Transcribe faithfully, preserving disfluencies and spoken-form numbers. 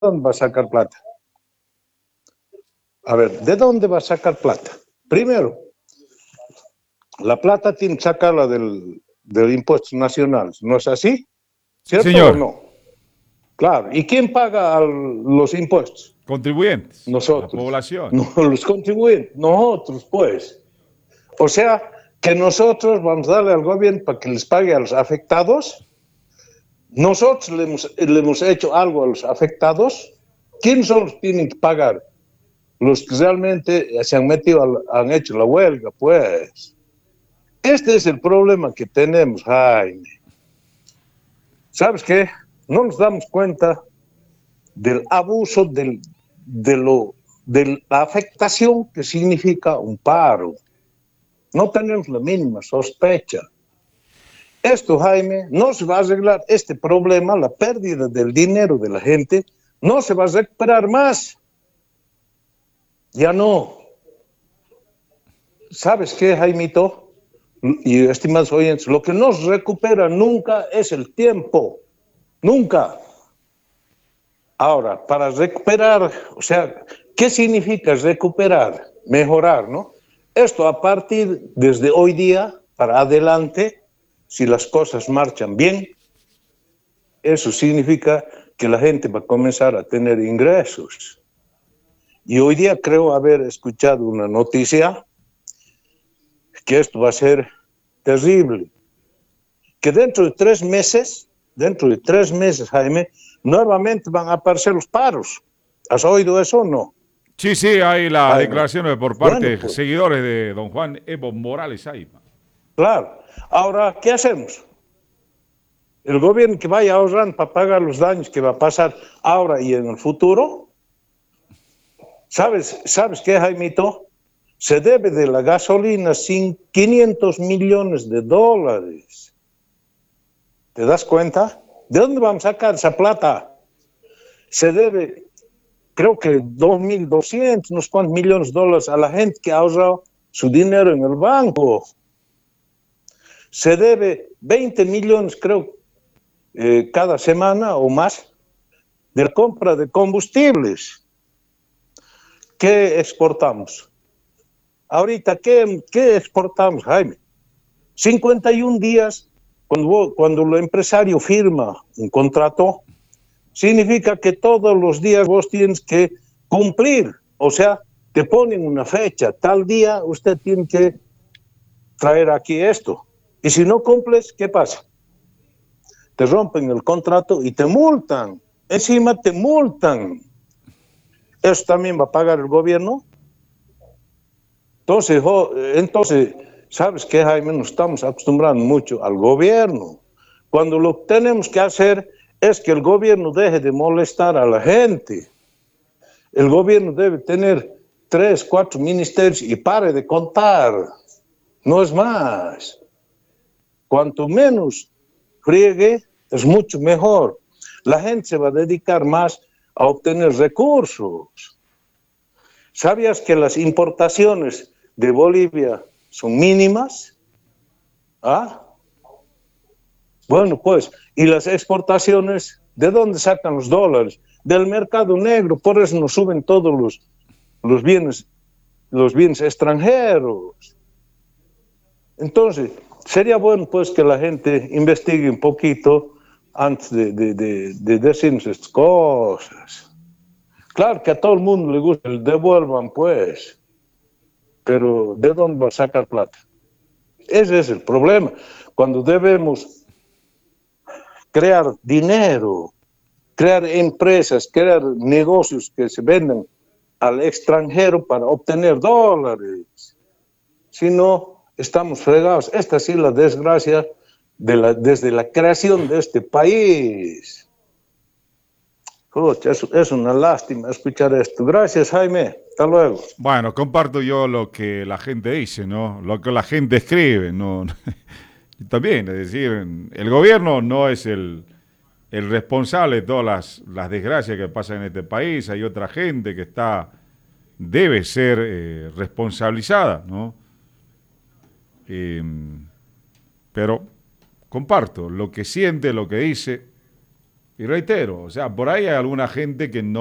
dónde va a sacar plata? A ver, ¿de dónde va a sacar plata? Primero, la plata tiene que sacarla del, del impuesto nacional, ¿no es así? Sí, ¿Cierto o señor. no? Claro. ¿Y quién paga al, los impuestos? Contribuyentes, la Nosotros. población. No, los contribuyentes, nosotros, pues. O sea, que nosotros vamos a darle al gobierno para que les pague a los afectados. Nosotros le hemos, le hemos hecho algo a los afectados. ¿Quiénes son los que tienen que pagar? Los que realmente se han metido, al, han hecho la huelga, pues. Este es el problema que tenemos, Jaime. ¿Sabes qué? No nos damos cuenta del abuso, del, de, lo, de la afectación que significa un paro. No tenemos la mínima sospecha. Esto, Jaime, no se va a arreglar este problema, la pérdida del dinero de la gente, no se va a recuperar más. Ya no. ¿Sabes qué, Jaimito? Y estimados oyentes, lo que no se recupera nunca es el tiempo. Nunca. Ahora, para recuperar, o sea, ¿qué significa recuperar? Mejorar, ¿no? Esto a partir desde hoy día para adelante, si las cosas marchan bien, eso significa que la gente va a comenzar a tener ingresos. Y hoy día creo haber escuchado una noticia que esto va a ser terrible. Que dentro de tres meses, dentro de tres meses, Jaime, nuevamente van a aparecer los paros. ¿Has oído eso o no? Sí, sí, hay las Jaime. declaraciones por parte Bueno, de pues, seguidores de don Juan Evo Morales ahí. claro. Ahora, ¿qué hacemos? El gobierno que vaya ahorrando para pagar los daños que va a pasar ahora y en el futuro. ¿Sabes, ¿sabes qué, Jaimito? Se debe de la gasolina sin quinientos millones de dólares. ¿Te das cuenta? ¿De dónde vamos a sacar esa plata? Se debe, creo que dos mil doscientos, unos cuantos millones de dólares a la gente que ha ahorrado su dinero en el banco. Se debe veinte millones, creo, eh, cada semana o más de la compra de combustibles. ¿Qué exportamos? Ahorita, ¿qué, qué exportamos, Jaime? cincuenta y un días, cuando, vos, cuando el empresario firma un contrato, significa que todos los días vos tienes que cumplir. O sea, te ponen una fecha, tal día usted tiene que traer aquí esto. Y si no cumples, ¿qué pasa? Te rompen el contrato y te multan. Encima te multan. ¿Eso también va a pagar el gobierno? Entonces, oh, entonces ¿sabes qué, Jaime? Nos estamos acostumbrando mucho al gobierno. Cuando lo que tenemos que hacer es que el gobierno deje de molestar a la gente. El gobierno debe tener tres, cuatro ministerios y pare de contar. No es más. Cuanto menos friegue, es mucho mejor. La gente se va a dedicar más a obtener recursos. ¿Sabías que las importaciones de Bolivia son mínimas? ¿Ah? Bueno, pues, ¿y las exportaciones? ¿De dónde sacan los dólares? Del mercado negro, por eso nos suben todos los, los bienes, los bienes extranjeros. Entonces, sería bueno pues que la gente investigue un poquito antes de, de, de, de decirnos estas cosas. Claro que a todo el mundo le gusta el devuelvan pues, pero ¿de dónde va a sacar plata? Ese es el problema. Cuando debemos crear dinero, crear empresas, crear negocios que se venden al extranjero para obtener dólares. Si no, estamos fregados. Esta sí es la desgracia de la, desde la creación de este país. Es, es una lástima escuchar esto. Gracias, Jaime. Hasta luego. Bueno, comparto yo lo que la gente dice, ¿no? Lo que la gente escribe, ¿no? También, es decir, el gobierno no es el, el responsable de todas las, las desgracias que pasan en este país. Hay otra gente que está, debe ser eh, responsabilizada, ¿no? Eh, pero comparto lo que siente, lo que dice Y reitero, o sea, por ahí hay alguna gente que no